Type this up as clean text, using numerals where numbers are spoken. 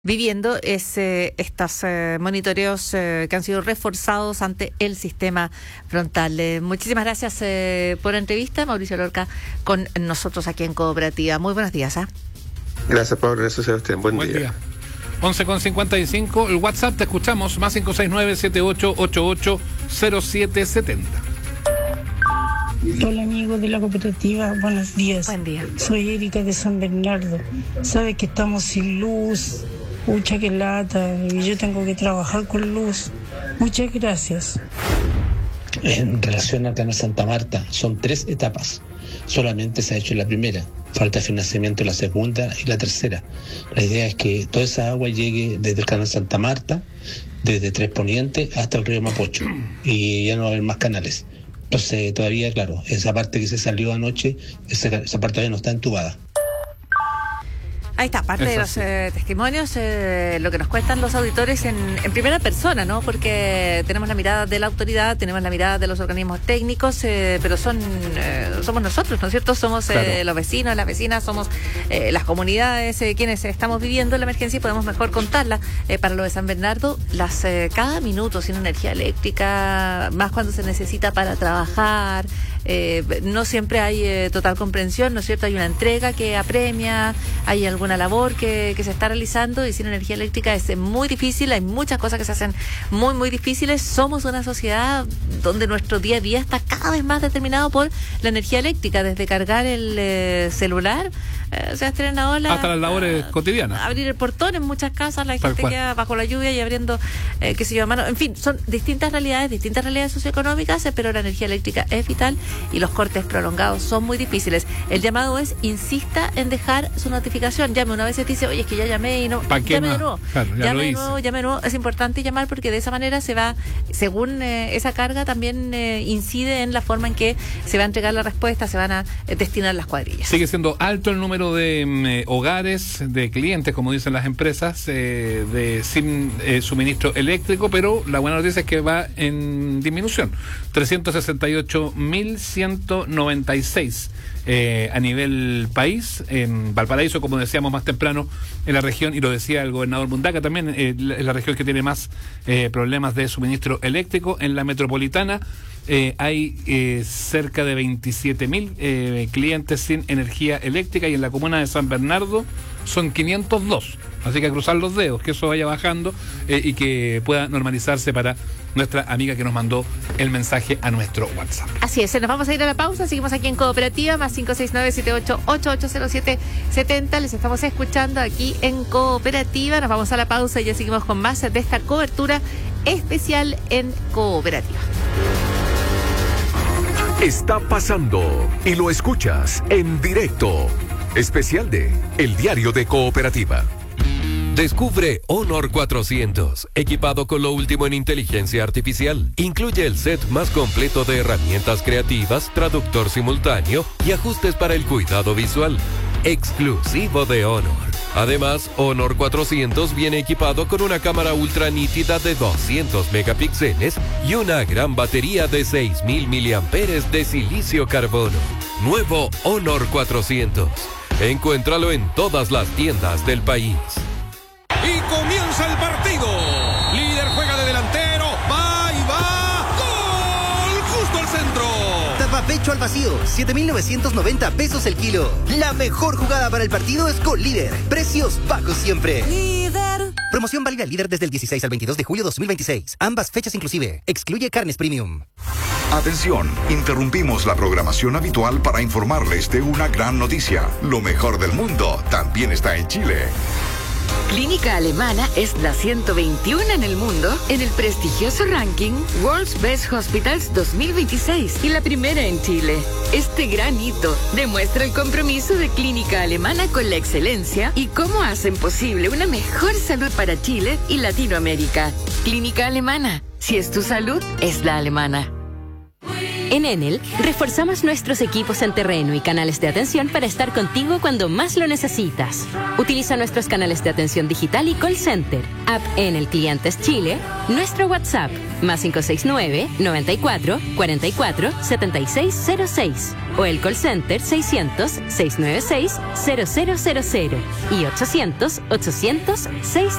viviendo es estos monitoreos que han sido reforzados ante el sistema frontal. Muchísimas gracias por la entrevista, Mauricio Lorca, con nosotros aquí en Cooperativa. Muy buenos días. Gracias, Pablo. Gracias, Sebastián. Buen día. 11:55, el WhatsApp, te escuchamos, más 569-7888-0770. Hola amigos de la cooperativa, buenos días. Buen día. Soy Erika de San Bernardo. Sabe que estamos sin luz, mucha que lata, y yo tengo que trabajar con luz. Muchas gracias. En relación al Canal Santa Marta, son 3 etapas. Solamente se ha hecho la primera. Falta financiamiento en la segunda y la tercera. La idea es que toda esa agua llegue desde el Canal Santa Marta, desde Tres Poniente hasta el río Mapocho. Y ya no va a haber más canales. Entonces todavía, claro, esa parte que se salió anoche, esa parte todavía no está entubada. Ahí está, parte de los testimonios, lo que nos cuentan los auditores en primera persona, ¿no? Porque tenemos la mirada de la autoridad, tenemos la mirada de los organismos técnicos, pero somos nosotros, ¿no es cierto? Somos claro, los vecinos, las vecinas, somos las comunidades quienes estamos viviendo la emergencia y podemos mejor contarla. Para lo de San Bernardo, cada minuto sin energía eléctrica, más cuando se necesita para trabajar, no siempre hay total comprensión, ¿no es cierto? Hay una entrega que apremia, hay alguna labor que se está realizando y sin energía eléctrica es muy difícil, hay muchas cosas que se hacen muy, muy difíciles. Somos una sociedad donde nuestro día a día está cada vez más determinado por la energía eléctrica, desde cargar el celular, se ha estrenado hasta las labores cotidianas. Abrir el portón en muchas casas, la gente queda bajo la lluvia y abriendo, qué sé yo, a mano. En fin, son distintas realidades socioeconómicas, pero la energía eléctrica es vital y los cortes prolongados son muy difíciles. El llamado es, insista en dejar su notificación. Llame, una vez se dice, oye, es que ya llamé y no. Llame de nuevo. Claro, llame de nuevo. Es importante llamar porque de esa manera se va, según esa carga, también incide en la forma en que se va a entregar la respuesta, se van a destinar las cuadrillas. Sigue siendo alto el número de hogares, de clientes, como dicen las empresas, sin suministro eléctrico, pero la buena noticia es que va en disminución. 368.196 a nivel país. En Valparaíso, como decíamos más temprano, en la región, y lo decía el gobernador Mundaca también, es la región que tiene más problemas de suministro eléctrico. En la metropolitana hay cerca de 27.000 clientes sin energía eléctrica, y en la comuna de San Bernardo son 502. Así que a cruzar los dedos, que eso vaya bajando y que pueda normalizarse para nuestra amiga que nos mandó el mensaje a nuestro WhatsApp. Así es, nos vamos a ir a la pausa, seguimos aquí en Cooperativa, más 569-7888-0770, les estamos escuchando aquí en Cooperativa, nos vamos a la pausa y ya seguimos con más de esta cobertura especial en Cooperativa. Está pasando y lo escuchas en directo. Especial de El Diario de Cooperativa. Descubre Honor 400, equipado con lo último en inteligencia artificial. Incluye el set más completo de herramientas creativas, traductor simultáneo y ajustes para el cuidado visual. Exclusivo de Honor. Además, Honor 400 viene equipado con una cámara ultra nítida de 200 megapíxeles y una gran batería de 6.000 miliamperes de silicio carbono. Nuevo Honor 400. Encuéntralo en todas las tiendas del país. Y comienza el partido. Líder juega de delantero. Va y va. ¡Gol! Justo al centro. Tapa pecho al vacío. 7.990 pesos el kilo. La mejor jugada para el partido es con Líder. Precios bajos siempre. Líder. Promoción válida Líder desde el 16 al 22 de julio 2026. Ambas fechas inclusive. Excluye carnes premium. Atención, interrumpimos la programación habitual para informarles de una gran noticia. Lo mejor del mundo también está en Chile. Clínica Alemana es la 121 en el mundo en el prestigioso ranking World's Best Hospitals 2026 y la primera en Chile. Este gran hito demuestra el compromiso de Clínica Alemana con la excelencia y cómo hacen posible una mejor salud para Chile y Latinoamérica. Clínica Alemana, si es tu salud, es la alemana. En Enel, reforzamos nuestros equipos en terreno y canales de atención para estar contigo cuando más lo necesitas. Utiliza nuestros canales de atención digital y call center, app Enel Clientes Chile, nuestro WhatsApp, más 569-94-44-7606. o el call center 600-696-0000 y 800-800-6